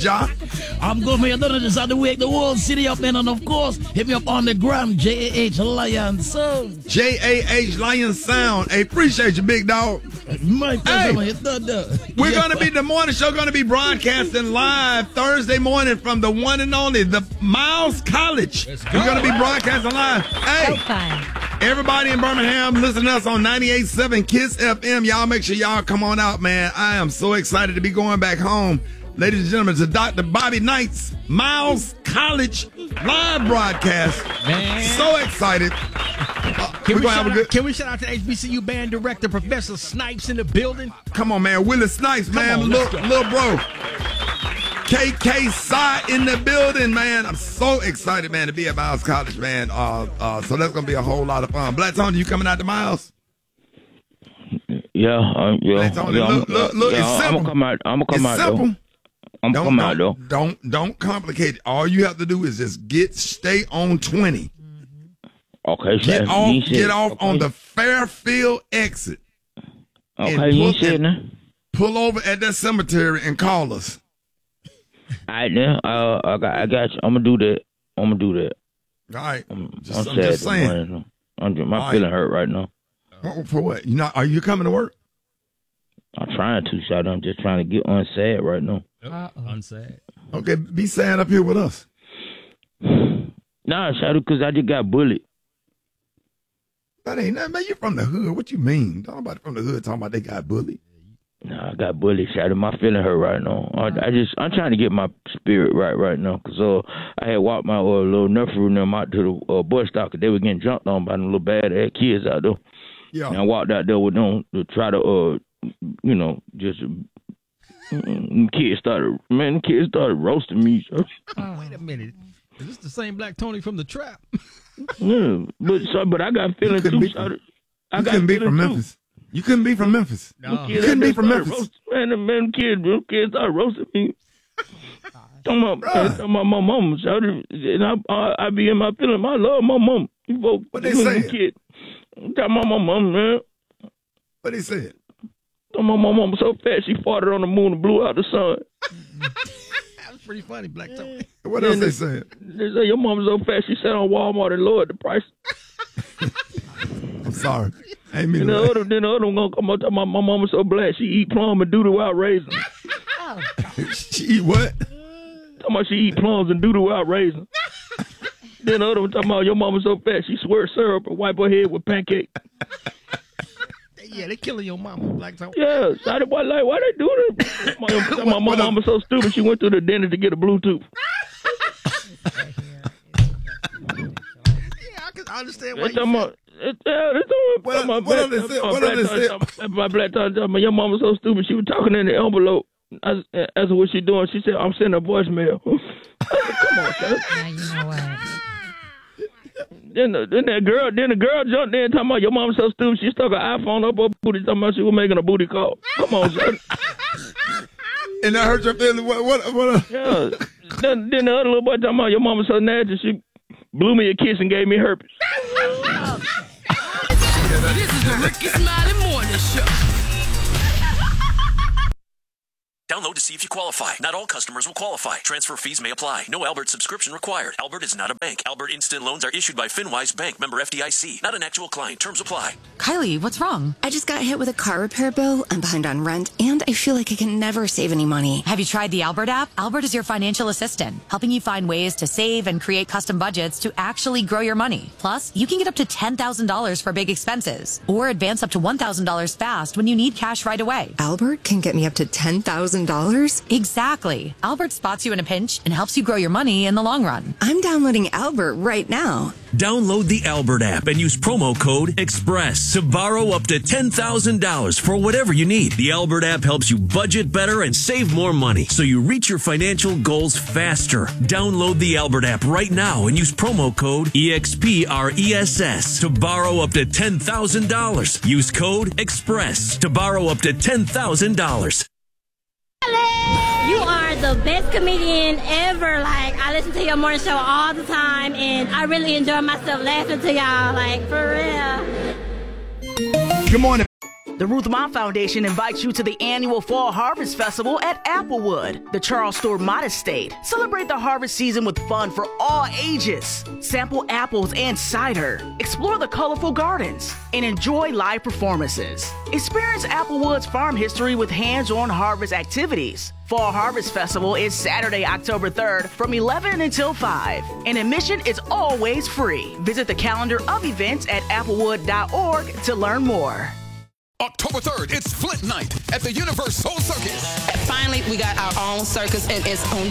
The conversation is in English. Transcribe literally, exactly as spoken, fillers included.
Ja? I'm good, man. I don't know to wake the whole city up, man. And of course, hit me up on the gram, J A H Lion Sound. J A H Lion Sound. Hey, appreciate you, big dog. My hey, man, done, done. We're yeah. going to be, the morning show going to be broadcasting live Thursday morning from the one and only, the Miles College. We're going to be broadcasting live. Hey, so fun. Everybody in Birmingham, listen to us on ninety-eight point seven Kiss F M. Y'all make sure y'all come on out, man. I am so excited to be going back home. Ladies and gentlemen, to Doctor Bobby Knight's Miles College live broadcast. Man. So excited. Uh, can, we have a good... can we shout out to H B C U band director, Professor Snipes in the building? Come on, man. Willie Snipes, come man. On, little, little bro. K K Psy in the building, man. I'm so excited, man, to be at Miles College, man. Uh, uh, so that's going to be a whole lot of fun. Black Tony, you coming out to Miles? Yeah, um, yeah. Tony, yeah look, look, look, yeah, it's simple. I'm going to come out. I'm going to come it's out, simple. though. I'm don't, come don't, out, though. Don't, don't complicate it. All you have to do is just get, stay on twenty. Okay, Get so off, said, get off okay. on the Fairfield exit. Okay, you said now. Pull over at that cemetery and call us. All right, now, uh, I got, I got you. I'm gonna do that. I'm gonna do that. All right, I'm, just, I'm, I'm sad just saying. Morning. I'm just, my All feeling right. hurt right now. Oh, for what? You not? Are you coming to work? I'm trying to, shot. I'm just trying to get unsad right now. Uh-oh. Unsad. Okay, be sad up here with us. Nah, shot, because I just got bullied. That ain't nothing, man. You from the hood? What you mean? Talking about from the hood? Talking about they got bullied? Nah, I got bullied, shot. My feeling hurt right now. I, I just, I'm trying to get my spirit right right now, cause uh, I had walked my uh, little nephew and them out to the uh, bus stop, cause they were getting jumped on by them little bad ass kids out there. Yeah. And I walked out there with them to try to, uh, you know, just. Mm, kids started, man, kids started roasting me. So. Oh, wait a minute. Is this the same Black Tony from the Trap? Yeah, but so, but I got feelings too. Be, so I you got couldn't be from too. Memphis. You couldn't be from Memphis. No. You couldn't be from Memphis. Roast, man, the man, kids, them kids started roasting me. Talking about, man, talking about my mama. Shouted, and I, I, I be in my feeling. I love my mom. You folks, what they say? Kid. Talking about my mom, man. What they said? Talking about my mama so fat she farted on the moon and blew out the sun. That was pretty funny, Black Tony. What else they said? They say your mama's so fat she sat on Walmart and lowered the price. I'm sorry. I ain't mean and the other, then the other one gonna come up talking about my mama so black she eat plum and doodle without raisins. Oh. She eat what? Talking about she eat plums and doodle without raisins. Then the other one talking about your mama so fat she squirt syrup and wipe her head with pancake. Yeah, they killing your mama, Black Tony. Yeah, so why like why they do this? My, my, my, my mama so stupid she went to the dentist to get a Bluetooth. Yeah, I can understand why. They talking about, it, yeah, they talking What, about what my else they said? black, What my else they black said? my black talking about your mama so stupid she was talking in the envelope. I asked her what she doing. She said I'm sending a voicemail. I said, come on, sir. Now you know what. Then, the, then that girl, then the girl jumped in talking about your mom so stupid she stuck her iPhone up her booty talking about she was making a booty call. Come on, son. And that hurt your feelings? What? What? what Yeah. Then, then the other little boy talking about your mama so nasty she blew me a kiss and gave me herpes. This is the Ricky Smiley Morning Show. Download to see if you qualify. Not all customers will qualify. Transfer fees may apply. No Albert subscription required. Albert is not a bank. Albert Instant Loans are issued by FinWise Bank, member F D I C. Not an actual client. Terms apply. Kylie, what's wrong? I just got hit with a car repair bill. I'm behind on rent, and I feel like I can never save any money. Have you tried the Albert app? Albert is your financial assistant, helping you find ways to save and create custom budgets to actually grow your money. Plus, you can get up to ten thousand dollars for big expenses, or advance up to one thousand dollars fast when you need cash right away. Albert can get me up to ten thousand dollars? Exactly. Albert spots you in a pinch and helps you grow your money in the long run. I'm downloading Albert right now. Download the Albert app and use promo code EXPRESS to borrow up to ten thousand dollars for whatever you need. The Albert app helps you budget better and save more money so you reach your financial goals faster. Download the Albert app right now and use promo code EXPRESS to borrow up to ten thousand dollars. Use code EXPRESS to borrow up to ten thousand dollars. You are the best comedian ever. Like, I listen to your morning show all the time, and I really enjoy myself laughing to y'all. Like, for real. Good morning. The Ruth Ma Foundation invites you to the annual Fall Harvest Festival at Applewood, the Charles Stewart Mott Estate. Celebrate the harvest season with fun for all ages. Sample apples and cider. Explore the colorful gardens and enjoy live performances. Experience Applewood's farm history with hands-on harvest activities. Fall Harvest Festival is Saturday, October third from eleven until five, and admission is always free. Visit the calendar of events at applewood dot org to learn more. October third, it's Flint Night at the Universe Soul Circus. Finally, we got our own circus, and it's on